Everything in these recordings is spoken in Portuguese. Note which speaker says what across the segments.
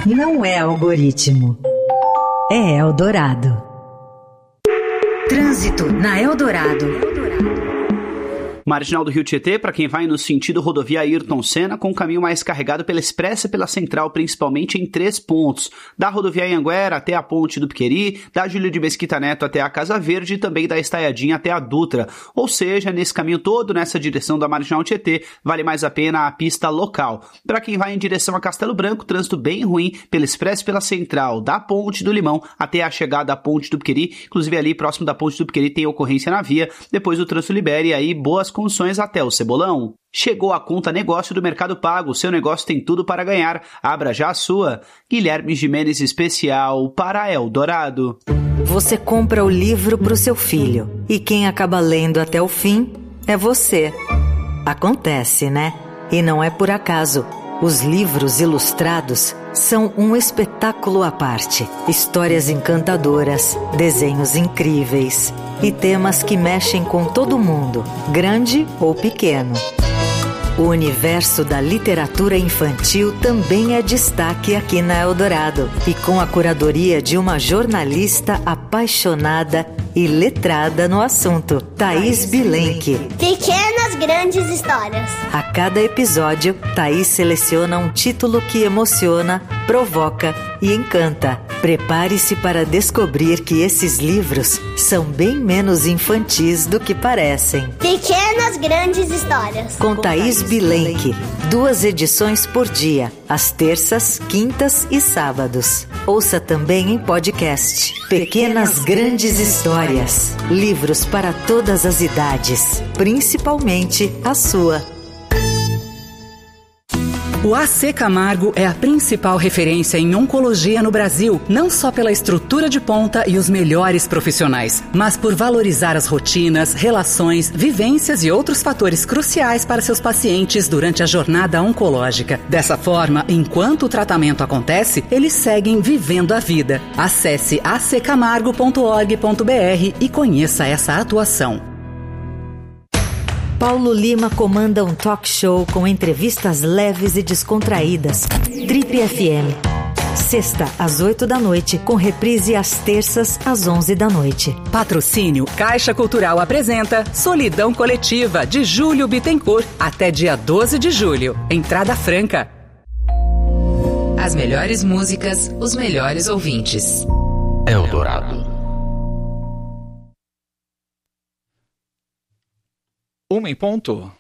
Speaker 1: não é algoritmo. É Eldorado. Trânsito na Eldorado.
Speaker 2: Marginal do Rio Tietê, para quem vai no sentido rodovia Ayrton Senna, com o caminho mais carregado pela Expressa e pela Central, principalmente em 3 pontos. Da rodovia Anhanguera até a Ponte do Piqueri, da Júlio de Mesquita Neto até a Casa Verde e também da Estaiadinha até a Dutra. Ou seja, nesse caminho todo, nessa direção da Marginal Tietê, vale mais a pena a pista local. Para quem vai em direção a Castelo Branco, trânsito bem ruim pela Expressa e pela Central, da Ponte do Limão até a chegada à Ponte do Piqueri. Inclusive ali próximo da Ponte do Piqueri tem ocorrência na via, depois o trânsito libera e aí boas condições até o Cebolão. Chegou a conta negócio do Mercado Pago, seu negócio tem tudo para ganhar, abra já a sua. Guilherme Gimenez especial para Eldorado.
Speaker 1: Você compra o livro para o seu filho e quem acaba lendo até o fim é você. Acontece, né? E não é por acaso. Os livros ilustrados são um espetáculo à parte. Histórias encantadoras, desenhos incríveis e temas que mexem com todo mundo, grande ou pequeno. O universo da literatura infantil também é destaque aqui na Eldorado. E com a curadoria de uma jornalista apaixonada e letrada no assunto, Thaís Bilenque.
Speaker 3: Pequenas grandes histórias.
Speaker 1: A cada episódio, Thaís seleciona um título que emociona, provoca e encanta. Prepare-se para descobrir que esses livros são bem menos infantis do que parecem.
Speaker 3: Pequenas grandes histórias.
Speaker 1: Com Thaís Bilenque. 2 edições por dia, às terças, quintas e sábados. Ouça também em podcast. Pequenas grandes histórias. Livros para todas as idades, principalmente a sua.
Speaker 4: O AC Camargo é a principal referência em oncologia no Brasil, não só pela estrutura de ponta e os melhores profissionais, mas por valorizar as rotinas, relações, vivências e outros fatores cruciais para seus pacientes durante a jornada oncológica. Dessa forma, enquanto o tratamento acontece, eles seguem vivendo a vida. Acesse accamargo.org.br e conheça essa atuação.
Speaker 1: Paulo Lima comanda um talk show com entrevistas leves e descontraídas. Trip FM. Sexta, às 8 da noite, com reprise às terças, às 11 da noite.
Speaker 4: Patrocínio Caixa Cultural apresenta Solidão Coletiva, de Júlio Bittencourt, até dia 12 de julho. Entrada franca.
Speaker 5: As melhores músicas, os melhores ouvintes.
Speaker 6: Eldorado. 1 em ponto.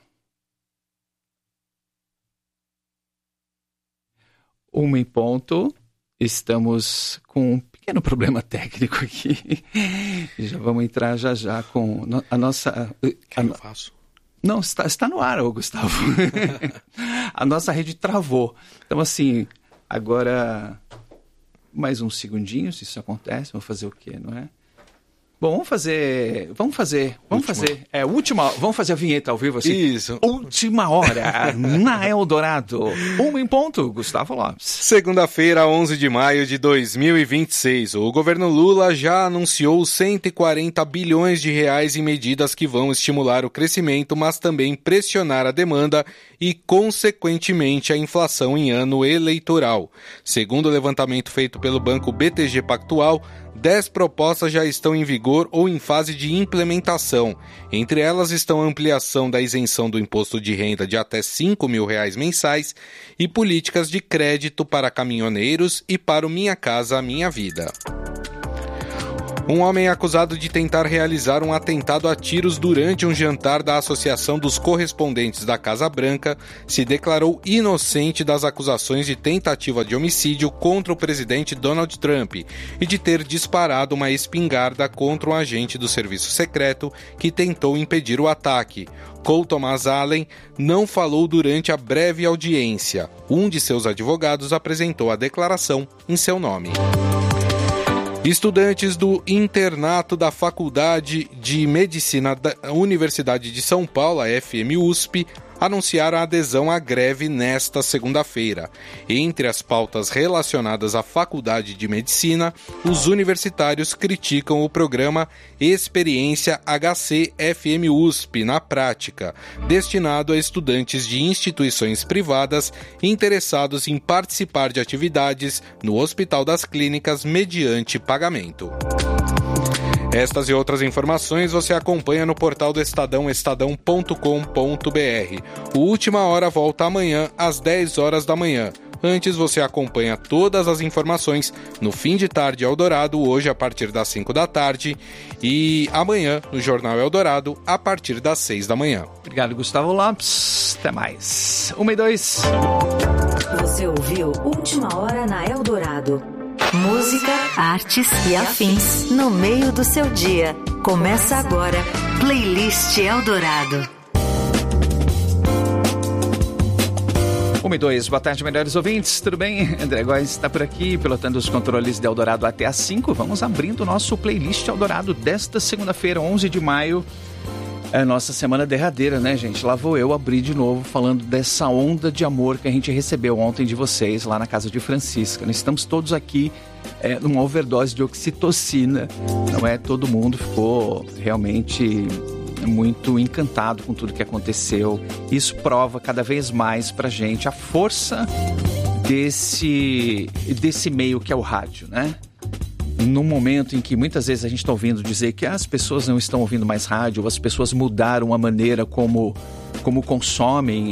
Speaker 6: 1 em ponto. Estamos com um pequeno problema técnico aqui. Já vamos entrar já com a nossa... O que eu faço? Não, está no ar, Gustavo. A nossa rede travou. Então, assim, agora... Mais uns segundinhos, se isso acontece. Vamos fazer o quê, não é? Bom, vamos fazer. Vamos fazer a vinheta ao vivo assim.
Speaker 7: Isso.
Speaker 6: Última hora na Eldorado. 1 em ponto, Gustavo Lopes.
Speaker 7: Segunda-feira, 11 de maio de 2026. O governo Lula já anunciou 140 bilhões de reais em medidas que vão estimular o crescimento, mas também pressionar a demanda e, consequentemente, a inflação em ano eleitoral. Segundo o levantamento feito pelo banco BTG Pactual, 10 propostas já estão em vigor ou em fase de implementação. Entre elas estão a ampliação da isenção do imposto de renda de até R$5 mil mensais e políticas de crédito para caminhoneiros e para o Minha Casa Minha Vida. Um homem é acusado de tentar realizar um atentado a tiros durante um jantar da Associação dos Correspondentes da Casa Branca se declarou inocente das acusações de tentativa de homicídio contra o presidente Donald Trump e de ter disparado uma espingarda contra um agente do serviço secreto que tentou impedir o ataque. Cole Thomas Allen não falou durante a breve audiência. Um de seus advogados apresentou a declaração em seu nome. Estudantes do internato da Faculdade de Medicina da Universidade de São Paulo, a FMUSP, anunciaram a adesão à greve nesta segunda-feira. Entre as pautas relacionadas à Faculdade de Medicina, os universitários criticam o programa Experiência HC-FM USP na prática, destinado a estudantes de instituições privadas interessados em participar de atividades no Hospital das Clínicas mediante pagamento. Estas e outras informações você acompanha no portal do Estadão, estadão.com.br. O Última Hora volta amanhã às 10 horas da manhã. Antes você acompanha todas as informações no Fim de Tarde Eldorado, hoje a partir das 5 da tarde, e amanhã no Jornal Eldorado a partir das 6 da manhã.
Speaker 6: Obrigado, Gustavo Lopes. Até mais. 1 e 2.
Speaker 1: Você ouviu Última Hora na Eldorado. Música, artes e afins no meio do seu dia. Começa agora, Playlist Eldorado.
Speaker 6: 1 e 2, boa tarde, melhores ouvintes, tudo bem? André Góes está por aqui, pilotando os controles de Eldorado até às 5. Vamos abrindo o nosso Playlist Eldorado desta segunda-feira, 11 de maio. É a nossa semana derradeira, né, gente? Lá vou eu abrir de novo falando dessa onda de amor que a gente recebeu ontem de vocês lá na casa de Francisca. Nós estamos todos aqui numa overdose de oxitocina, não é? Todo mundo ficou realmente muito encantado com tudo que aconteceu. Isso prova cada vez mais pra gente a força desse meio que é o rádio, né? Num momento em que muitas vezes a gente está ouvindo dizer que as pessoas não estão ouvindo mais rádio, ou as pessoas mudaram a maneira como consomem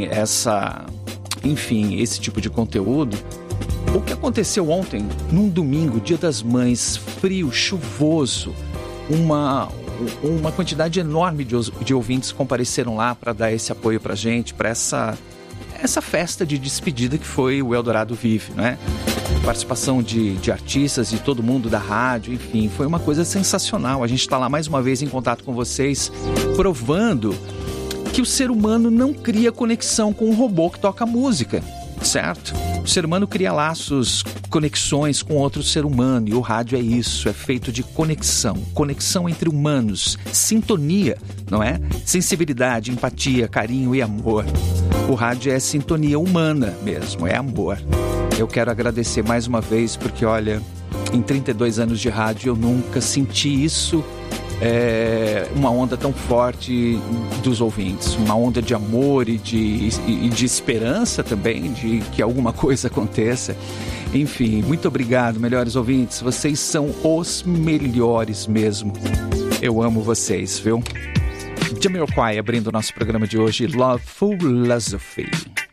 Speaker 6: esse tipo de conteúdo. O que aconteceu ontem, num domingo, Dia das Mães, frio, chuvoso, uma quantidade enorme de ouvintes compareceram lá para dar esse apoio para a gente, para essa festa de despedida que foi o Eldorado Vive, né? Participação de artistas, de todo mundo da rádio, enfim, foi uma coisa sensacional. A gente está lá mais uma vez em contato com vocês, provando que o ser humano não cria conexão com um robô que toca música, certo? O ser humano cria laços, conexões com outro ser humano, e o rádio é isso, é feito de conexão entre humanos, sintonia, não é? Sensibilidade, empatia, carinho e amor. O rádio é sintonia humana mesmo, é amor. Eu quero agradecer mais uma vez, porque olha, em 32 anos de rádio eu nunca senti isso, uma onda tão forte dos ouvintes, uma onda de amor e de esperança também, de que alguma coisa aconteça. Enfim, muito obrigado, melhores ouvintes, vocês são os melhores mesmo. Eu amo vocês, viu? Jamiroquai abrindo o nosso programa de hoje, Love Philosophy.